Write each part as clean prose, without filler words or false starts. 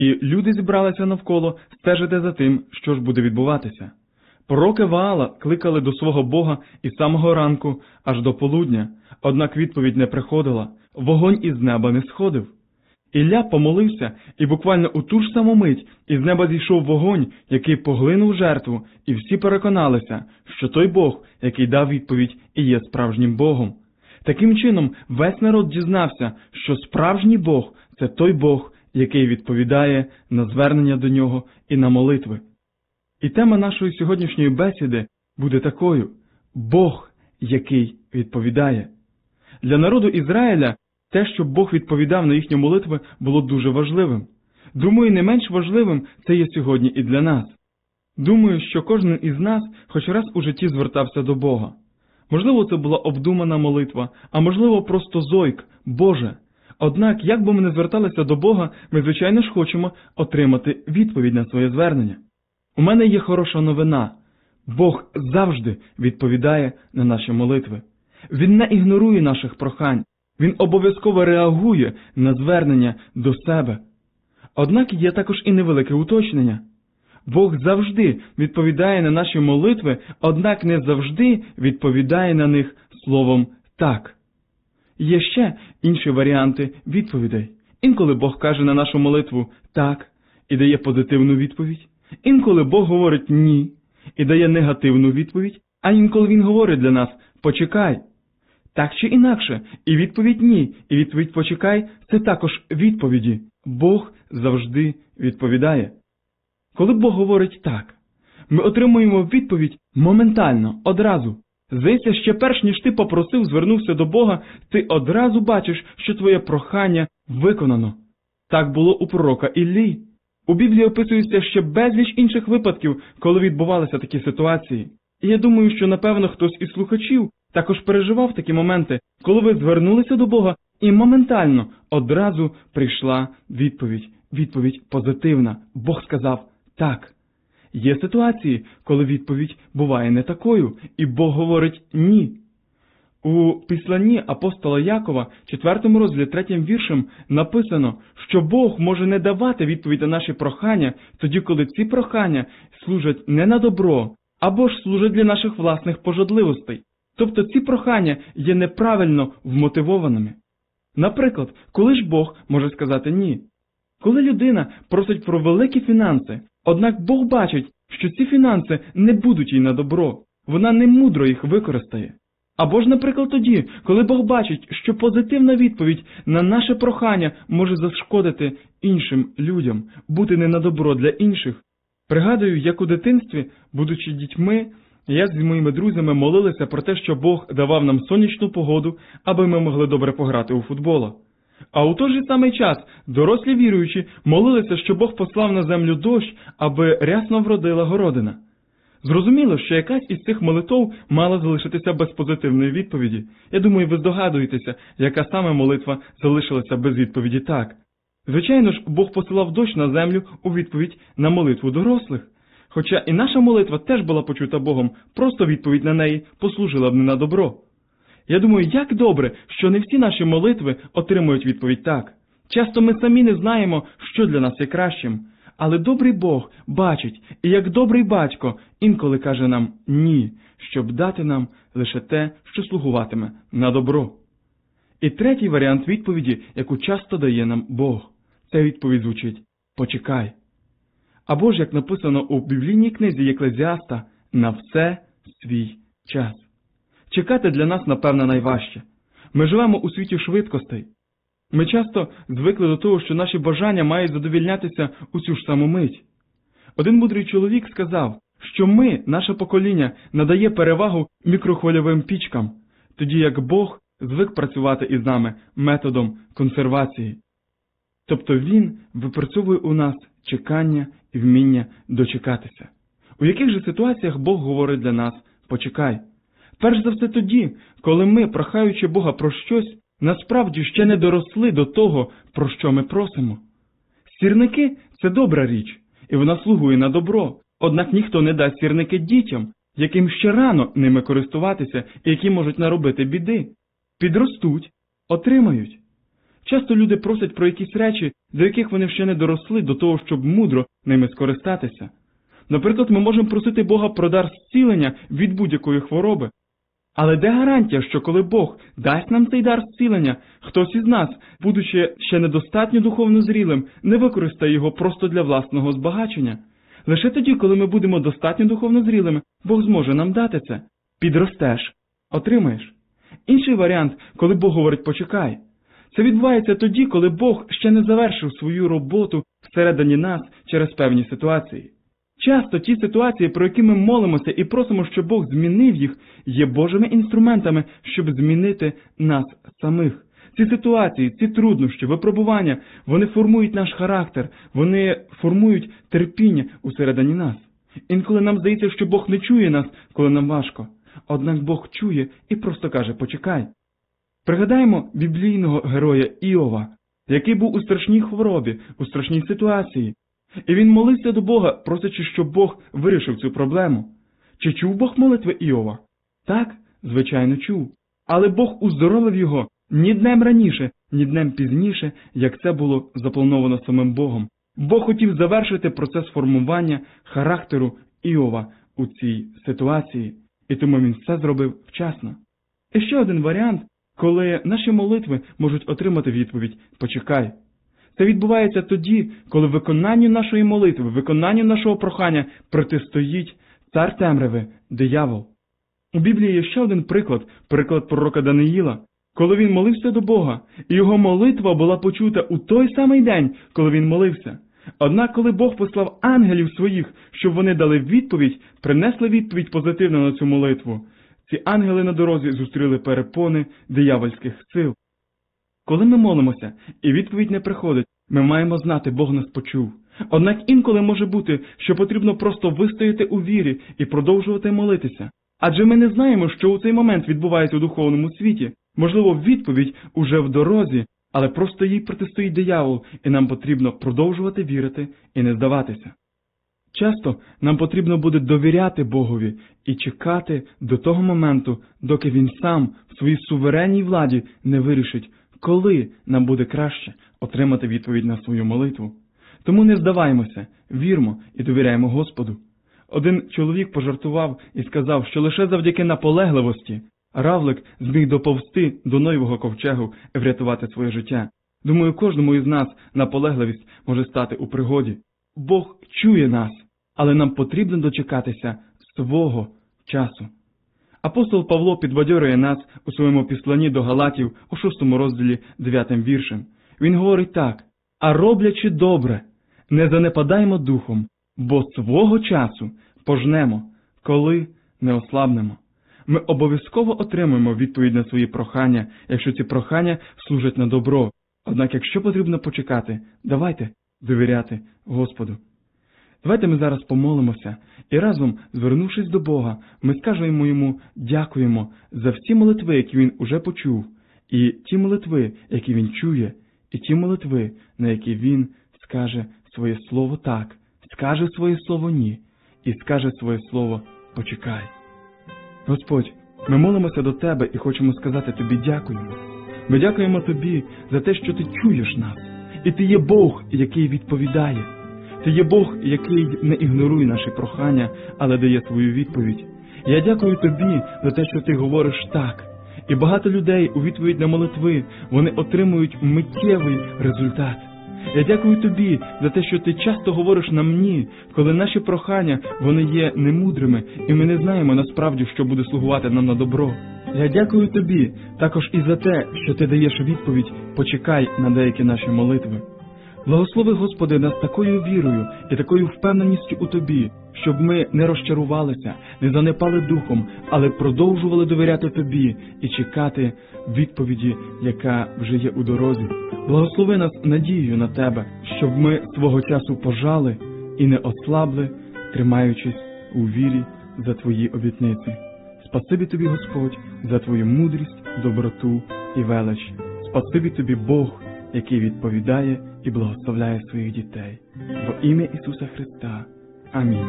і люди зібралися навколо стежити за тим, що ж буде відбуватися. Пророки Ваала кликали до свого Бога із самого ранку аж до полудня, однак відповідь не приходила, вогонь із неба не сходив. Ілля помолився, і буквально у ту ж саму мить із неба зійшов вогонь, який поглинув жертву, і всі переконалися, що той Бог, який дав відповідь, і є справжнім Богом. Таким чином, весь народ дізнався, що справжній Бог – це той Бог, який відповідає на звернення до Нього і на молитви. І тема нашої сьогоднішньої бесіди буде такою – Бог, який відповідає. Для народу Ізраїля те, що Бог відповідав на їхні молитви, було дуже важливим. Думаю, не менш важливим це є сьогодні і для нас. Думаю, що кожен із нас хоч раз у житті звертався до Бога. Можливо, це була обдумана молитва, а можливо, просто зойк «Боже». Однак, як би ми не зверталися до Бога, ми, звичайно ж, хочемо отримати відповідь на своє звернення. У мене є хороша новина. Бог завжди відповідає на наші молитви. Він не ігнорує наших прохань. Він обов'язково реагує на звернення до себе. Однак є також і невелике уточнення. Бог завжди відповідає на наші молитви, однак не завжди відповідає на них словом «так». Є ще інші варіанти відповідей. Інколи Бог каже на нашу молитву «так» і дає позитивну відповідь. Інколи Бог говорить «ні» і дає негативну відповідь, а інколи Він говорить для нас «почекай». Так чи інакше, і відповідь «ні», і відповідь «почекай» – це також відповіді. Бог завжди відповідає. Коли Бог говорить «так», ми отримуємо відповідь моментально, одразу. Здається, ще перш ніж ти попросив, звернувся до Бога, ти одразу бачиш, що твоє прохання виконано. Так було у пророка Іллі. У Біблії описується ще безліч інших випадків, коли відбувалися такі ситуації. І я думаю, що, напевно, хтось із слухачів також переживав такі моменти, коли ви звернулися до Бога, і моментально, одразу прийшла відповідь. Відповідь позитивна. Бог сказав «так». Є ситуації, коли відповідь буває не такою, і Бог говорить «ні». У післанні апостола Якова, 4 розділі 3 віршем, написано, що Бог може не давати відповідь на наші прохання, тоді, коли ці прохання служать не на добро, або ж служать для наших власних пожадливостей. Тобто ці прохання є неправильно вмотивованими. Наприклад, коли ж Бог може сказати «ні»? Коли людина просить про великі фінанси, однак Бог бачить, що ці фінанси не будуть їй на добро, вона не мудро їх використає. Або ж, наприклад, тоді, коли Бог бачить, що позитивна відповідь на наше прохання може зашкодити іншим людям, бути не на добро для інших. Пригадую, як у дитинстві, будучи дітьми, я з моїми друзями молилися про те, що Бог давав нам сонячну погоду, аби ми могли добре пограти у футбола. А у той же самий час дорослі віруючі молилися, що Бог послав на землю дощ, аби рясно вродила городина. Зрозуміло, що якась із цих молитов мала залишитися без позитивної відповіді. Я думаю, ви здогадуєтеся, яка саме молитва залишилася без відповіді «так». Звичайно ж, Бог посилав дощ на землю у відповідь на молитву дорослих. Хоча і наша молитва теж була почута Богом, просто відповідь на неї послужила б не на добро. Я думаю, як добре, що не всі наші молитви отримують відповідь «так». Часто ми самі не знаємо, що для нас є кращим. Але добрий Бог бачить, і як добрий батько інколи каже нам «ні», щоб дати нам лише те, що слугуватиме на добро. І третій варіант відповіді, яку часто дає нам Бог. Ця відповідь звучить «почекай». Або ж, як написано у біблійній книзі Єклезіаста, «на все свій час». Чекати для нас, напевно, найважче. Ми живемо у світі швидкостей. Ми часто звикли до того, що наші бажання мають задовільнятися у цю ж саму мить. Один мудрий чоловік сказав, що ми, наше покоління, надає перевагу мікрохвильовим пічкам, тоді як Бог звик працювати із нами методом консервації. Тобто Він випрацьовує у нас чекання і вміння дочекатися. У яких же ситуаціях Бог говорить для нас «почекай»? Перш за все тоді, коли ми, прохаючи Бога про щось, насправді ще не доросли до того, про що ми просимо. Сірники – це добра річ, і вона слугує на добро. Однак ніхто не дасть сірники дітям, яким ще рано ними користуватися і які можуть наробити біди. Підростуть – отримають. Часто люди просять про якісь речі, до яких вони ще не доросли до того, щоб мудро ними скористатися. Наприклад, ми можемо просити Бога про дар зцілення від будь-якої хвороби. Але де гарантія, що коли Бог дасть нам цей дар зцілення, хтось із нас, будучи ще недостатньо духовно зрілим, не використає його просто для власного збагачення? Лише тоді, коли ми будемо достатньо духовно зрілими, Бог зможе нам дати це. Підростеш – отримаєш. Інший варіант, коли Бог говорить «почекай». Це відбувається тоді, коли Бог ще не завершив свою роботу всередині нас через певні ситуації. Часто ті ситуації, про які ми молимося і просимо, щоб Бог змінив їх, є Божими інструментами, щоб змінити нас самих. Ці ситуації, ці труднощі, випробування, вони формують наш характер, вони формують терпіння усередині нас. Інколи нам здається, що Бог не чує нас, коли нам важко. Однак Бог чує і просто каже «почекай». Пригадаємо біблійного героя Іова, який був у страшній хворобі, у страшній ситуації. І він молився до Бога, просячи, щоб Бог вирішив цю проблему. Чи чув Бог молитви Іова? Так, звичайно, чув. Але Бог уздоровив його ні днем раніше, ні днем пізніше, як це було заплановано самим Богом. Бог хотів завершити процес формування характеру Іова у цій ситуації, і тому він все зробив вчасно. І ще один варіант, коли наші молитви можуть отримати відповідь «почекай». Це відбувається тоді, коли виконанню нашої молитви, виконанню нашого прохання протистоїть цар темряви, диявол. У Біблії є ще один приклад пророка Даниїла, коли він молився до Бога, і його молитва була почута у той самий день, коли він молився. Однак, коли Бог послав ангелів своїх, щоб вони дали відповідь, принесли відповідь позитивно на цю молитву, ці ангели на дорозі зустріли перепони диявольських сил. Коли ми молимося, і відповідь не приходить, ми маємо знати, Бог нас почув. Однак інколи може бути, що потрібно просто вистояти у вірі і продовжувати молитися. Адже ми не знаємо, що у цей момент відбувається у духовному світі. Можливо, відповідь уже в дорозі, але просто їй протистоїть диявол, і нам потрібно продовжувати вірити і не здаватися. Часто нам потрібно буде довіряти Богові і чекати до того моменту, доки Він сам в своїй суверенній владі не вирішить, коли нам буде краще отримати відповідь на свою молитву. Тому не здаваємося, вірмо і довіряємо Господу. Один чоловік пожартував і сказав, що лише завдяки наполегливості равлик зміг доповзти до Ноєвого ковчегу і врятувати своє життя. Думаю, кожному із нас наполегливість може стати у пригоді. Бог чує нас, але нам потрібно дочекатися свого часу. Апостол Павло підбадьорює нас у своєму післанні до Галатів у 6 розділі 9 віршем. Він говорить так: «А роблячи добре, не занепадаймо духом, бо свого часу пожнемо, коли не ослабнемо». Ми обов'язково отримаємо відповідь на свої прохання, якщо ці прохання служать на добро. Однак, якщо потрібно почекати, давайте довіряти Господу. Давайте ми зараз помолимося і разом, звернувшись до Бога, ми скажемо Йому дякуємо за всі молитви, які Він уже почув, і ті молитви, які Він чує, і ті молитви, на які Він скаже своє слово «так», скаже своє слово «ні» і скаже своє слово «почекай». Господь, ми молимося до Тебе і хочемо сказати Тобі дякуємо. Ми дякуємо Тобі за те, що Ти чуєш нас. І Ти є Бог, який відповідає. Ти є Бог, який не ігнорує наші прохання, але дає свою відповідь. Я дякую Тобі за те, що Ти говориш «так». І багато людей у відповідь на молитви, вони отримують миттєвий результат. Я дякую Тобі за те, що Ти часто говориш нам «ні», коли наші прохання, вони є немудрими, і ми не знаємо насправді, що буде слугувати нам на добро. Я дякую Тобі також і за те, що Ти даєш відповідь «почекай» на деякі наші молитви. Благослови, Господи, нас такою вірою і такою впевненістю у Тобі, щоб ми не розчарувалися, не занепали духом, але продовжували довіряти Тобі і чекати відповіді, яка вже є у дорозі. Благослови нас надією на Тебе, щоб ми свого часу пожали і не ослабли, тримаючись у вірі за Твої обітниці. Спасибі Тобі, Господь, за Твою мудрість, доброту і велич. Спасибі Тобі, Бог, який відповідає і благословляє своїх дітей. Во ім'я Ісуса Христа. Амінь.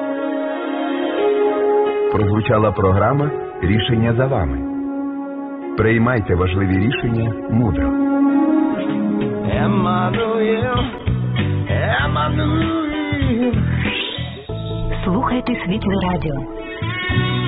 Прозвучала програма «Рішення за вами». Приймайте важливі рішення мудро. Еммануїл, Еммануїл. Слухайте Світле Радіо.